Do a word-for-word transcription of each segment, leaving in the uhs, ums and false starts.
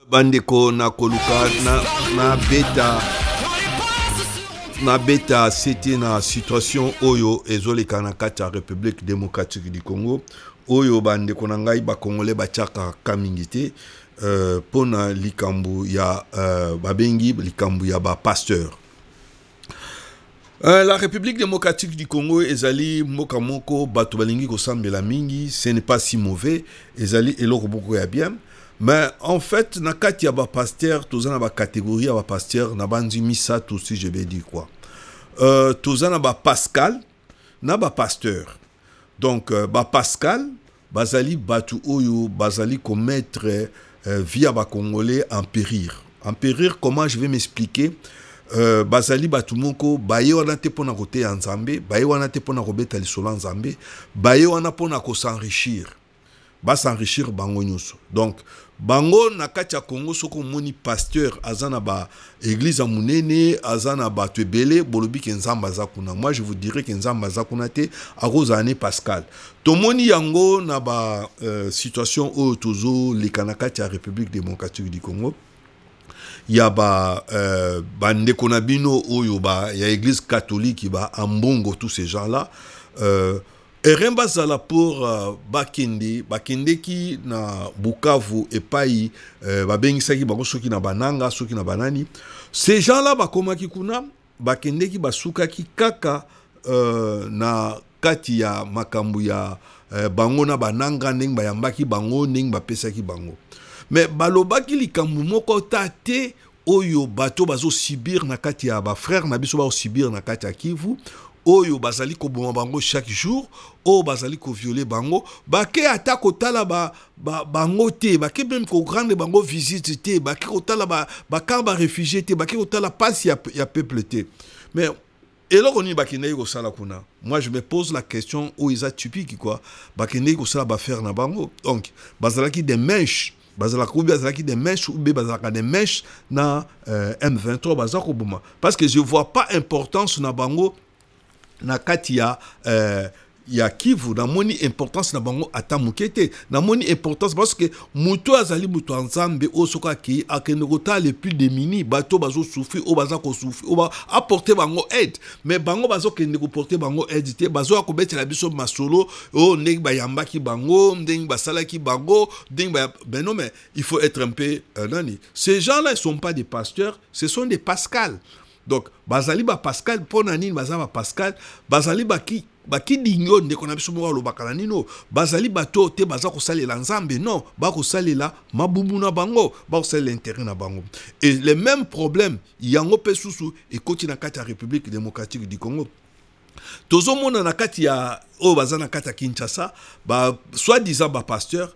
Bandeko na koluka na, na beta na beta c'était na situation oyo ezoleka na kati ya République démocratique du Congo oyo bandeko na ngai ba Congolais ba tchaka kamingité euh, pona likambu ya euh, babengi likambu ya ba pasteur. Euh, la République démocratique du Congo ezali mboka moko bato balingi kosambela mingi, ce n'est pas si mauvais, ezali eloko boko ya bien. Mais en fait, na kati ya ba pasteur, tozana ba catégorie ya ba pasteur, na bandi misa tout si je vais dire quoi. Euh, tozana ba Pascal, na ba pasteur. Donc euh, ba Pascal, bazali batu oyo, bazali commettre euh, via ba Congolais en périr. En périr, comment je vais m'expliquer? Euh, bazali batu moko baye wana te pona kote ya nzambe, baye wana te pona kobeta lisolo nzambe, baye wana pona ko s'enrichir. Ba s'enrichir bango nyonso. Donc bango na kati ya Congo soko moni pasteur azana ba église ya munene, azana ba tebele bolobi ke nzamba za kuna. Moi je vous dirais que nzamba za kuna te akozane Pascal. Tomoni yango na ba euh, situation oyo tozo lekana kati ya République démocratique du Congo. Ya ba euh, bandeko na bino oyo ba ya église catholique ba ambongo tous ces gens là euh, eremba zala pour uh, bakende bakende ki na Bukavu epai euh, babengisaki bango soki na bananga soki na banani ces gens là bakomaki kuna bakende ki basukaki kaka euh, na kati ya makambu ya euh, bango na bananga ndenge bayambaki bango ndenge bapesaki bango. Mais balobaki likambu moko tate oyo bato bazo sibir na kati ya ba frère na biso ba sibir na kati ya Kivu oyo bazali ko boma bango chaque jour o bazali ko violer bango bake ata ko tala ba, ba bango te bake même ko grande bango visite te bake ko tala ba ba car ba réfugié te bake ko tala passe ya, ya peuple te. Mais eloko ni bakende ko sala kuna, moi je me pose la question o isa typique quoi bakende ko sala ba faire na bango. Donc bazalaki des mèches bazalaka ou bazalaki des mèches ou bazalaka des mèches na euh, M vingt-trois bazako boma parce que je vois pas importance na bango na kati ya euh, ya Kivu na moni importance na bango ata mukete na moni importance parce que muto azali muto nzambe osoka ki akende kota les plus démunis bato bazo souffrir o bazako souffrir o ba apporter bango aide mais bango bazo kende ko porter bango aide te bazo ko betela biso masolo o ndenge bayambaki bango ndenge basalaki bango ndenge ba ben non mais il faut être un peu euh, nani ces gens-là ne sont pas des pasteurs, ce sont des Pascal. Donc bazali ba Pascal pona nini bazali ba Pascal bazali ba ki ba ki dingo ndeko na biso mo lo bakala nino bazali bato te baza ko salela nzambe non ba ko salela mabumu na bango ba ko salela intérêt na bango. Et les mêmes problèmes yango pesusu e koti na kati ya République démocratique du Congo. Tozo mona na kati ya o baza na kati ya Kinshasa ba soi-disant ba pasteur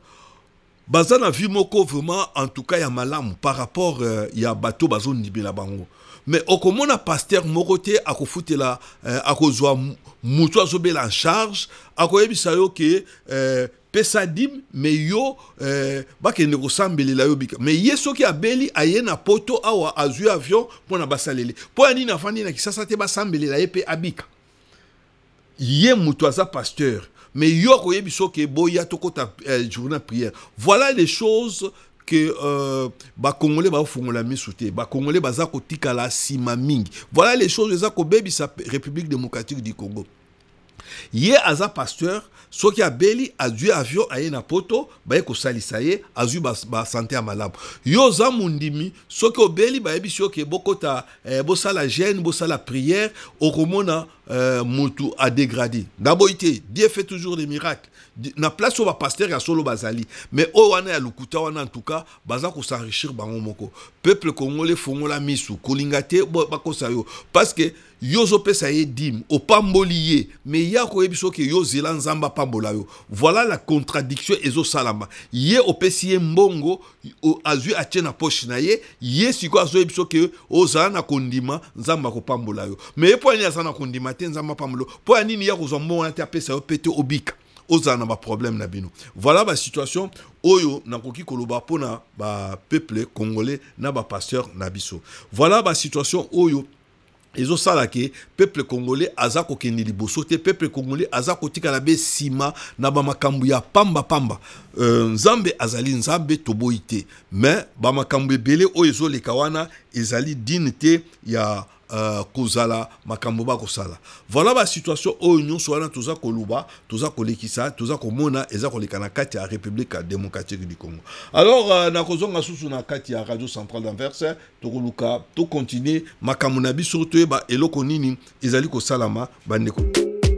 baza na vie moko vraiment en tout cas ya malamu par rapport euh, ya bato bazo ndibela bango. Mais okomona pasteur mokote akofutela euh, akozwa mutu azobela en charge akoyebisa yo ke euh, pesa dim mais yo euh, bakende kosambelela yo bika mais ye soki abeli aye na poto awa azui avion pona basalele po ani na fandi na kisasa te basambelela ye pe abika ye mutu aza pasteur mais yo koyebiso ke boya tokota euh, journée prière. Voilà les choses que euh, ba Congolais ba fongola misouté ba Congolais baza ko tikala sima mingi. Voilà les choses za ko bebi sa République démocratique du Congo. Ye aza pasteur soki abeli azui avion aye na poto baye ko salisa ye azui ba, ba santé ya malamu yo za mundimi soki obeli bayebi soki bokota eh, bosala jeûne bosala prière okomona euh, mutu a dégradé d'aboité Dieu fait toujours des miracles na place où ba pasteur ya solo bazali mais o wana ya lukuta wana en tout cas baza ko s'enrichir bango moko peuple congolais fongola misu kolingate ba ko sayo parce que yo zo pesa ye dim o pambolier mais ya ko yebiso ke yo zela nzamba pambola yo. Voilà la contradiction ezo salama ye o pesi ye mbongo o azui atie na poche na ye ye siko azo yebiso ke o za na kondima nzamba ko pambola yo mais po ani za na kondima te nzamba pambola po ani ni ya ko zo mbongo na pesa yo pete obika ozana ba problème na bino. Voilà ba situation oyo nakoki koloba pona ba peuple congolais na ba pasteur na biso. Voilà ba situation oyo Ezo sala ke peuple congolais aza ko kendi liboso te, peuple congolais aza ko tika na be sima na ba makambu ya pamba pamba. Euh, nzambe azali nzambe toboite, mais ba makambu ebele o ezo leka wana ezali dignité ya Uh, kozala makambo ba kosala. Voilà ba situation o nyonso wana toza koluba, toza kolekisa, toza komona eza koleka na kati ya République démocratique du Congo. Alors uh, na kozonga susu na kati ya Radio Centrale d'Anvers, to koluka to continuer makambo na biso to ba eloko nini ezali kosalama bandeko.